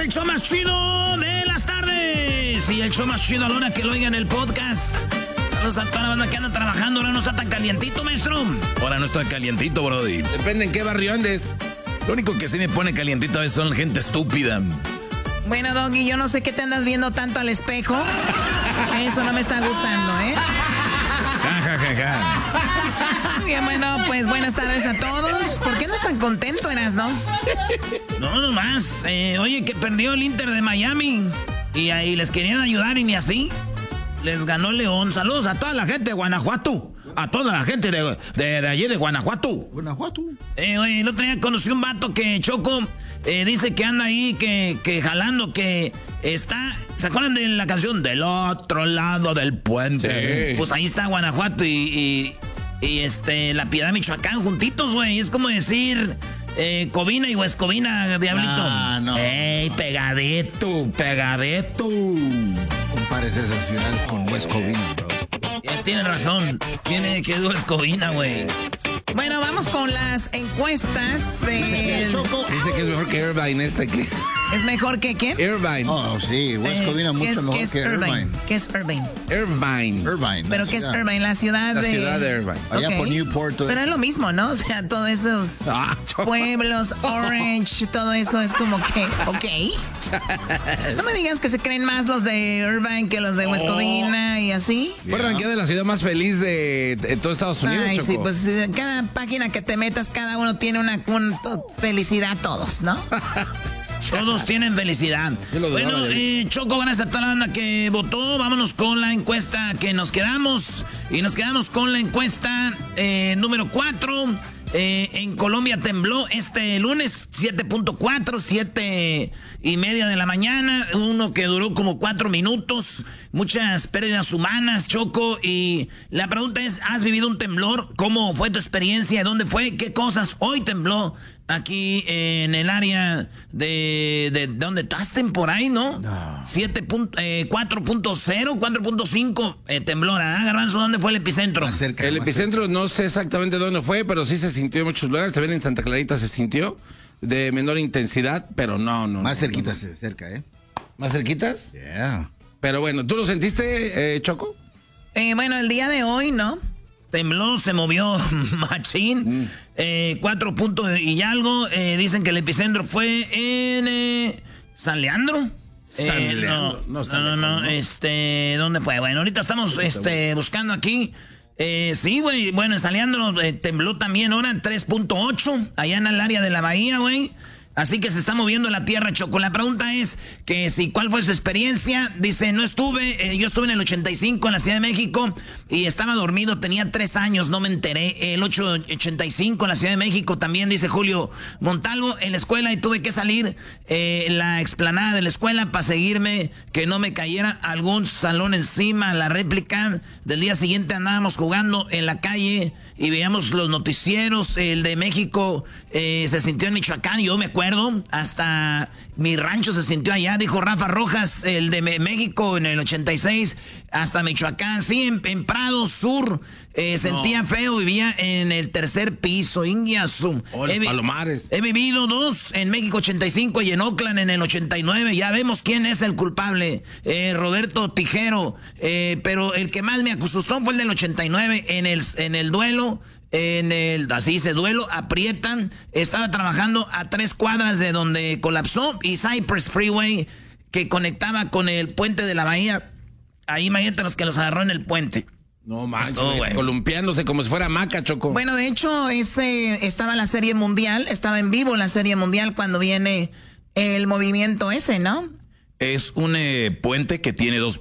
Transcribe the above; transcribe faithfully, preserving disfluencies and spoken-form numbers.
el show más chido de las tardes. Y el show más chido a la hora que lo oigan el podcast. Saludos a toda la banda que anda trabajando. Ahora no está tan calientito, maestro. Ahora no está calientito, brody. Depende en qué barrio andes. Lo único que sí me pone calientito a veces son gente estúpida. Bueno, Doggy, yo no sé qué te andas viendo tanto al espejo. Eso no me está gustando, ¿eh? Ja, ja, ja, ja. Bien, bueno, pues buenas tardes a todos. ¿Por qué no están contentos, Eras, no? No, nomás. Eh, oye, que perdió el Inter de Miami. Y ahí les querían ayudar y ni así. Les ganó León. Saludos a toda la gente de Guanajuato. A toda la gente de, de, de allí de Guanajuato. Guanajuato. Eh, oye, el otro día conocí un vato que, Choco, eh, dice que anda ahí, que, que jalando, que está... ¿Se acuerdan de la canción? Del otro lado del puente. Sí. Pues ahí está Guanajuato y, y, y este, La Piedad, Michoacán, juntitos, güey. Es como decir... Eh, Covina y Huescovina, Diablito. Ah, no. Ey, pegadito, pegadito. Compares esas ciudades con Huescovina, bro. Eh, tiene razón. Tiene que ser Huescovina, güey. Bueno, vamos con las encuestas de... Dice que es mejor que Irvine este que... ¿Es mejor que qué? Irvine. Oh, sí, Huescovina Eh, mucho ¿qué es, mejor ¿qué es que Irvine? Irvine. ¿Qué es Irvine? Irvine. Irvine. ¿Pero la qué es ciudad. Irvine? La ciudad La de... ciudad de Irvine. Allá Ok. por Newport. todo- Pero es lo mismo, ¿no? O sea, todos esos Ah, pueblos, Orange, todo eso es como que... Ok. No me digas que se creen más los de Irvine que los de Huescovina y así. ¿Recuerdan que es de la ciudad más feliz de, de todo Estados Unidos, Ay, Choco? sí, pues eh, cada página que te metas, cada uno tiene una, una to- felicidad, todos, ¿no? Todos tienen felicidad. Yo lo dudaba, Bueno, ya vi. eh, Choco, gracias a toda la banda que votó. Vámonos con la encuesta que nos quedamos. Y nos quedamos con la encuesta eh, número cuatro. Eh, en Colombia tembló este lunes, siete punto cuatro, siete y media de la mañana. Uno que duró como cuatro minutos. Muchas pérdidas humanas, Choco. Y la pregunta es, ¿has vivido un temblor? ¿Cómo fue tu experiencia? ¿Dónde fue? ¿Qué cosas hoy tembló? Aquí en el área de, de, de donde estás, por ahí, ¿no? No. siete punto, eh, cuatro punto cero, cuatro punto cinco eh, temblor. ¿Ah, Garbanzo? ¿Dónde fue el epicentro? Más cerca, El más epicentro no sé exactamente dónde fue, pero sí se sintió en muchos lugares. También en Santa Clarita se sintió de menor intensidad, pero no, no. Más no, cerquita, no. cerca, ¿eh? ¿Más cerquitas? Yeah. Pero bueno, ¿tú lo sentiste, eh, Choco? Eh, bueno, el día de hoy, ¿no? Tembló, se movió machín. Mm. Eh, cuatro puntos y algo. Eh, dicen que el epicentro fue en eh, San Leandro. San Eh, Leandro, no, no está no, no, lejos, ¿no? este, ¿dónde fue? Bueno, ahorita estamos este, buscando aquí. Eh, sí, güey, bueno, en San Leandro eh, tembló también ahora tres punto ocho, allá en el área de la bahía, güey. Así que se está moviendo la tierra, Choco. La pregunta es que si cuál fue su experiencia. Dice, no estuve, eh, yo estuve en el ochenta y cinco en la Ciudad de México y estaba dormido, tenía tres años, no me enteré. El ocho ochenta y cinco en la Ciudad de México también, dice Julio Montalvo, en la escuela y tuve que salir eh, la explanada de la escuela para seguirme, que no me cayera algún salón encima. La réplica del día siguiente andábamos jugando en la calle y veíamos los noticieros. El de México eh, se sintió en Michoacán, yo me acuerdo. Hasta mi rancho se sintió allá, dijo Rafa Rojas, el de Me- México en el ochenta y seis, hasta Michoacán, sí, en, en Prado Sur, eh, sentía feo, vivía en el tercer piso, Ingiasu. Oh, los He vi- Palomares. He vivido dos, en México ochenta y cinco y en Oakland en el ochenta y nueve, ya vemos quién es el culpable, eh, Roberto Tijero, eh, pero el que más me asustó fue el del ochenta y nueve, en el, en el duelo. En el, así dice, duelo, aprietan. Estaba trabajando a tres cuadras de donde colapsó y Cypress Freeway, que conectaba con el puente de la bahía. Ahí imagínate los que los agarró en el puente. No manches, Oh, güey. columpiándose como si fuera maca, Choco. Bueno, de hecho, ese estaba la Serie Mundial, estaba en vivo la Serie Mundial cuando viene el movimiento ese, ¿no? Es un eh, puente que tiene dos